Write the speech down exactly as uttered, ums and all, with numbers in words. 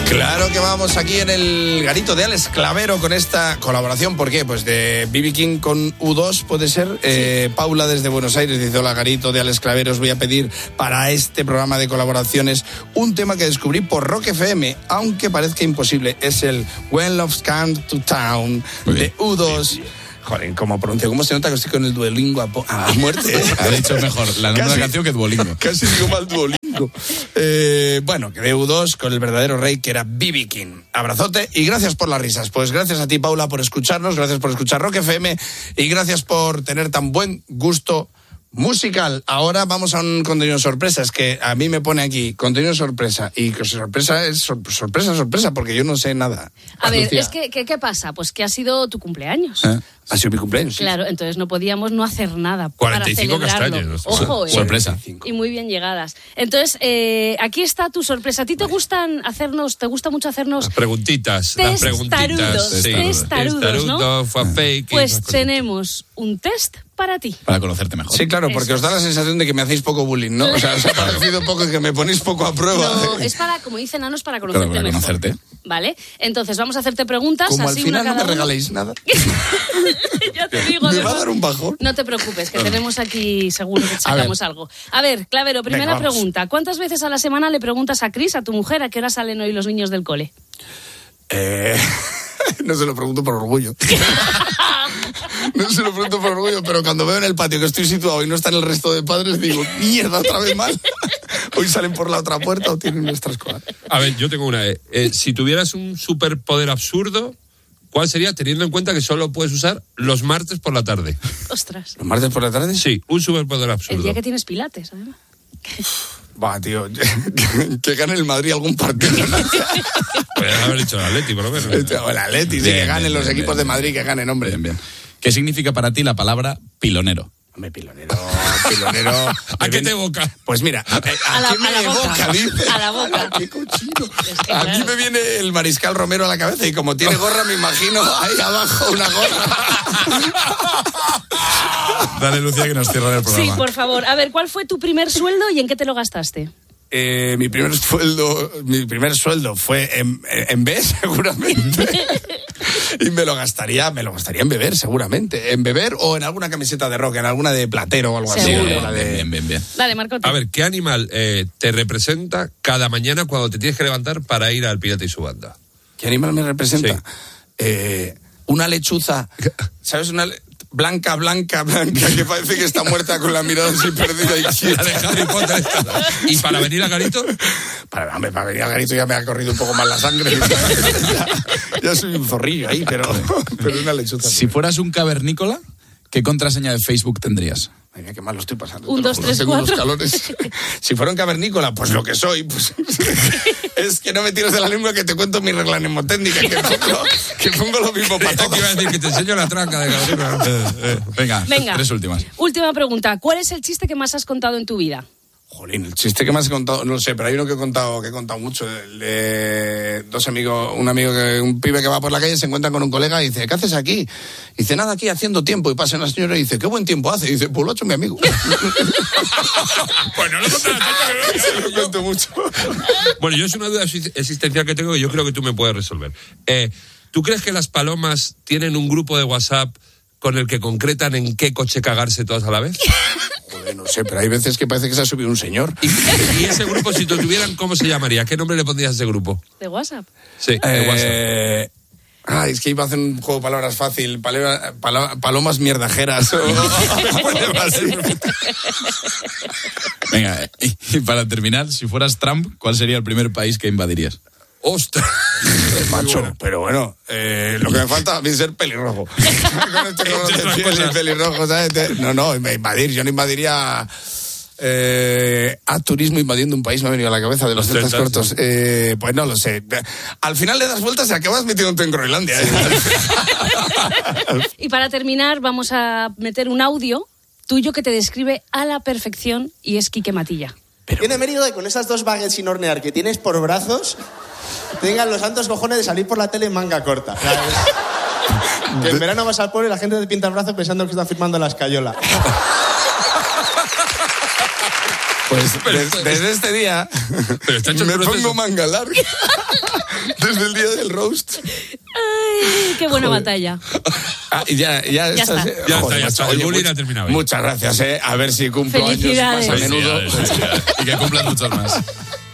Claro que vamos aquí en el garito de Alex Clavero con esta colaboración. ¿Por qué? Pues de B B King con U dos, puede ser. Sí. Eh, Paula desde Buenos Aires dice: hola, garito de Alex Clavero, os voy a pedir para este programa de colaboraciones un tema que descubrí por Rock F M, aunque parezca imposible. Es el When Love Comes to Town de U dos. Joder, ¿cómo pronuncio? ¿Cómo se nota que estoy con el Duolingo a, po- a muerte? Ha dicho mejor la nombre de la canción que Duolingo. Casi digo mal Duolingo. Eh, bueno, que de U dos con el verdadero rey que era B B King. Abrazote y gracias por las risas. Pues gracias a ti, Paula, por escucharnos, gracias por escuchar Rock F M y gracias por tener tan buen gusto musical. Ahora vamos a un contenido sorpresa. Es que a mí me pone aquí contenido sorpresa y que sorpresa es sor- sorpresa, sorpresa, porque yo no sé nada. A ver, Lucía. es que, que ¿qué pasa? Pues que ha sido tu cumpleaños. ¿Eh? Ha sido mi cumpleaños. Sí. Claro, entonces no podíamos no hacer nada cuarenta y cinco para celebrarlo. castaños. Ojo, eh. Sorpresa. Y muy bien llegadas. Entonces, eh, aquí está tu sorpresa. ¿A ti te gustan hacernos, te gusta mucho hacernos Las preguntitas, las preguntitas. testarudos, Sí. testarudos, ¿no? Testarudo, fue fake. Pues tenemos un test para ti. Para conocerte mejor. Sí, claro, porque Eso os da la sensación de que me hacéis poco bullying, ¿no? O sea, os ha parecido poco y que me ponéis poco a prueba. No, es para, como dicen Nanos, para conocerte Claro, para mejor. conocerte. ¿Vale? Entonces vamos a hacerte preguntas. Como al así final una no me cada uno. regaléis nada. Ya te digo, Me además. va a dar un bajón. No te preocupes, que tenemos aquí seguro que sacamos algo. A ver, Clavero, primera Venga, vamos. pregunta. ¿Cuántas veces a la semana le preguntas a Cris, a tu mujer, a qué hora salen hoy los niños del cole? Eh, no se lo pregunto por orgullo. No se lo pregunto por orgullo, pero cuando veo en el patio que estoy situado y no están el resto de padres, digo, mierda, otra vez mal. Hoy salen por la otra puerta o tienen nuestras cosas. A ver, yo tengo una. Eh, eh, si tuvieras un superpoder absurdo, ¿cuál sería, teniendo en cuenta que solo puedes usar los martes por la tarde? Ostras. ¿Los martes por la tarde? Sí, un superpoder El absurdo. día que tienes pilates, además. Va, tío, que gane el Madrid algún partido. Podrías haber dicho el Atleti, por lo menos. O el Atleti, sí, Bien, que ganen bien, los bien, equipos bien. de Madrid, que ganen, hombre. Bien, bien. ¿Qué significa para ti la palabra pilonero? Hombre, pilonero, pilonero. ¿A qué te evoca? Pues mira, a, a, A la- ¿qué me a la boca. evoca, dice? A la boca. ¡Qué cochino! Es que, A claro. mí me viene el Mariscal Romero a la cabeza y como tiene gorra me imagino ahí abajo una gorra. Dale, Lucía, que nos cierra el Sí, programa. por favor. A ver, ¿cuál fue tu primer sueldo y en qué te lo gastaste? Eh, mi primer sueldo, mi primer sueldo fue en, en B, seguramente. Y me lo gastaría, me lo gastaría en beber, seguramente. En beber o en alguna camiseta de rock, en alguna de Platero o algo así. Seguro. alguna de- Bien, bien, bien. Dale, Marcote. A ver, ¿qué animal eh, te representa cada mañana cuando te tienes que levantar para ir al Pirata y su banda? ¿Qué animal me representa? Sí. Eh, una lechuza, ¿sabes? Una le- blanca, blanca, blanca, que parece que está muerta con la mirada así perdida y La quieta. de Harry Potter esta. ¿Y para venir a Garito? Para, hombre, para venir a Garito ya me ha corrido un poco más la sangre. ya, ya soy un zorrillo ahí, pero, pero una lechuza. Si fueras un cavernícola, ¿qué contraseña de Facebook tendrías? Ay, mira, qué mal lo estoy pasando. Un, te lo dos, juro, tres, tengo unos cuatro. calores. Si fuera un cavernícola, pues lo que soy, pues es que no me tires de la lengua que te cuento mi regla mnemotécnica, que pongo, que pongo lo mismo para Esto que iba a todos. decir, que te enseño la tranca de Garito. Venga, Venga. tres últimas. Última pregunta. ¿Cuál es el chiste que más has contado en tu vida? Jolín, el chiste que más he contado, no lo sé, pero hay uno que he contado, que he contado mucho, el de dos amigos, un amigo que, un pibe que va por la calle, se encuentra con un colega y dice, ¿qué haces aquí? Y dice, nada, aquí haciendo tiempo, y pasa una señora y dice, ¿qué buen tiempo hace? Y dice, pues lo ha hecho mi amigo. Pues no lo contarás tanto que Lo cuento mucho. Bueno, yo es una duda existencial que tengo que yo creo que tú me puedes resolver. Eh, ¿Tú crees que las palomas tienen un grupo de WhatsApp con el que concretan en qué coche cagarse todas a la vez? Joder, no sé, pero hay veces que parece que se ha subido un señor. Y, y ese grupo, si lo tuvieran, ¿cómo se llamaría? ¿Qué nombre le pondrías a ese grupo? ¿De WhatsApp? Sí, de WhatsApp. Eh, ah, es que iba a hacer un juego de palabras fácil. Palabra- pala- palomas mierdajeras. O, o algo así. Venga, y, y para terminar, si fueras Trump, ¿cuál sería el primer país que invadirías? ¡Ostras! Macho, pero bueno, eh, lo que me falta a mí es ser pelirrojo. Con este color de piel y pelirrojo, ¿sabes? Te- No, no, invadir, yo no invadiría eh, a turismo invadiendo un país, me ha venido a la cabeza de los Los celtas celtas, cortos. Eh, pues no lo sé. Al final le das vueltas y acabas metiéndote en Groenlandia. ¿eh? Y para terminar, vamos a meter un audio tuyo que te describe a la perfección y es Quique Matilla. Tiene mérito de con esas dos baguettes sin hornear que tienes por brazos, tengan los santos cojones de salir por la tele en manga corta. ¿Sabes? Que en verano vas al pueblo y la gente te pinta el brazo pensando que está firmando la escayola. Pues des- desde este día Pero está hecho me el proceso. pongo manga larga. desde el día del roast. Ay, qué buena Joder. batalla. Ah, y ya, ya, Ya estás, está. eh. Ya Joder, está, ya está. macho, El oye, bullying much- ha terminado ya. Muchas gracias, eh. A ver si cumplo años más Felicidades. a menudo. Felicidades, felicidades. Y que cumplas muchos más.